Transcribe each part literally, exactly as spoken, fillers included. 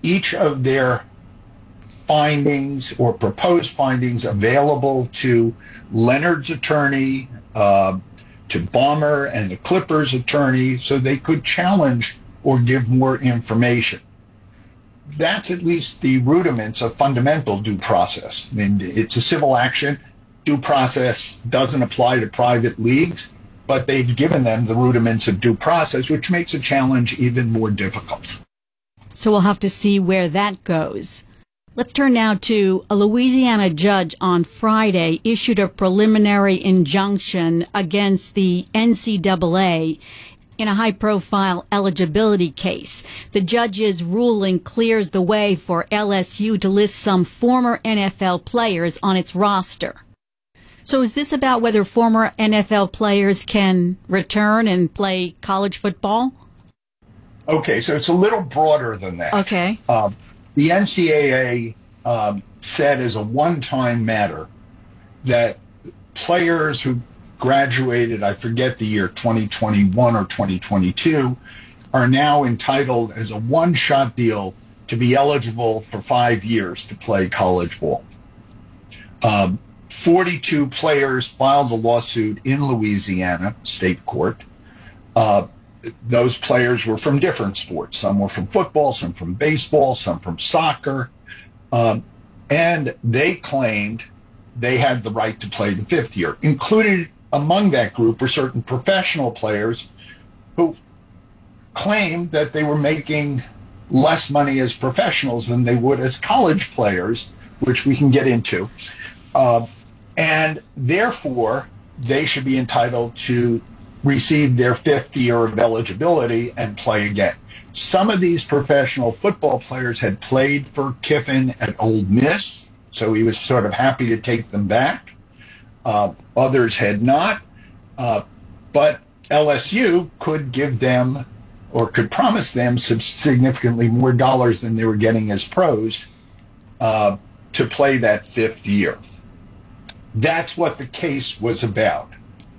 each of their findings or proposed findings available to Leonard's attorney, uh, to Ballmer and the Clippers attorney, so they could challenge or give more information. That's at least the rudiments of fundamental due process. I mean, it's a civil action. Due process doesn't apply to private leagues, but they've given them the rudiments of due process, which makes a challenge even more difficult. So we'll have to see where that goes. Let's turn now to a Louisiana judge on Friday issued a preliminary injunction against the N C double A in a high-profile eligibility case. The judge's ruling clears the way for L S U to list some former N F L players on its roster. So is this about whether former N F L players can return and play college football? Okay, so it's a little broader than that. Okay. Uh, the N C double A um, said as a one-time matter that players who graduated, I forget the year, twenty twenty-one or twenty twenty-two, are now entitled as a one-shot deal to be eligible for five years to play college ball. Um, forty-two players filed a lawsuit in Louisiana state court. Uh, those players were from different sports. Some were from football, some from baseball, some from soccer. Um, and they claimed they had the right to play the fifth year. Included among that group were certain professional players who claimed that they were making less money as professionals than they would as college players, which we can get into. Uh, and therefore, they should be entitled to receive their fifth year of eligibility and play again. Some of these professional football players had played for Kiffin at Ole Miss, so he was sort of happy to take them back. Uh, others had not, uh, but L S U could give them or could promise them some significantly more dollars than they were getting as pros uh, to play that fifth year. That's what the case was about.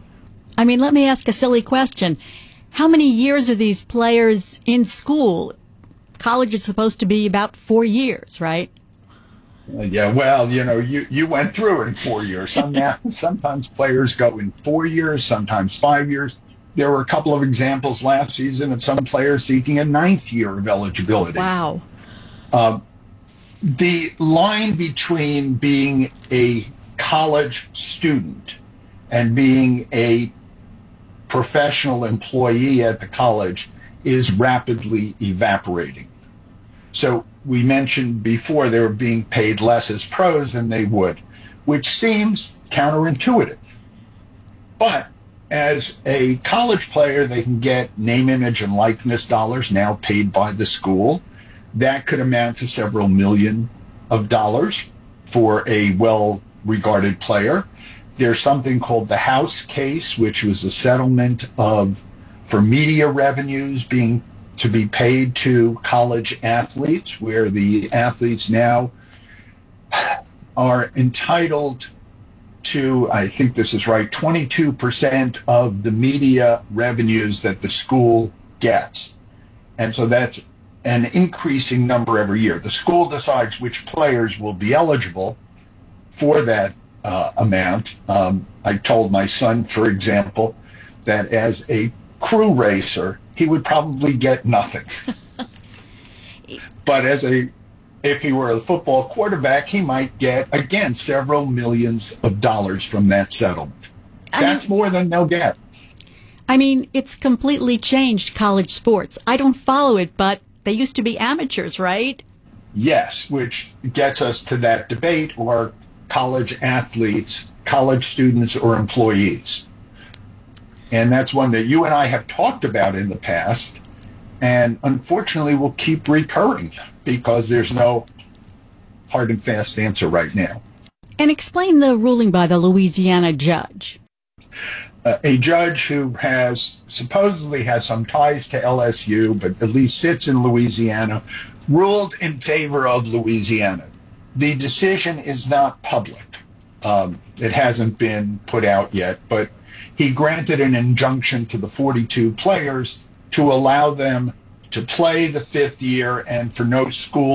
I mean, let me ask a silly question. How many years are these players in school? College is supposed to be about four years, right? Uh, yeah, well, you know, you, you went through it in four years. Some now, sometimes players go in four years, sometimes five years. There were a couple of examples last season of some players seeking a ninth year of eligibility. Wow. Uh, the line between being a college student and being a professional employee at the college is rapidly evaporating. So we mentioned before they were being paid less as pros than they would, which seems counterintuitive. But as a college player, they can get name, image, and likeness dollars now paid by the school. That could amount to several million of dollars for a well-regarded player. There's something called the House case, which was a settlement of for media revenues being to be paid to college athletes, where the athletes now are entitled to, I think this is right, twenty-two percent of the media revenues that the school gets. And so that's an increasing number every year. The school decides which players will be eligible for that uh, amount. Um, I told my son, for example, that as a crew racer, he would probably get nothing. But as a, if he were a football quarterback, he might get, again, several millions of dollars from that settlement. I That's mean, more than they'll get. I mean, it's completely changed college sports. I don't follow it, but they used to be amateurs, right? Yes, which gets us to that debate, or college athletes, college students, or employees. And that's one that you and I have talked about in the past, and unfortunately will keep recurring because there's no hard and fast answer right now. And explain the ruling by the Louisiana judge. Uh, a judge who has supposedly has some ties to L S U, but at least sits in Louisiana, ruled in favor of Louisiana. The decision is not public. Um, it hasn't been put out yet, but he granted an injunction to the forty-two players to allow them to play the fifth year and for no school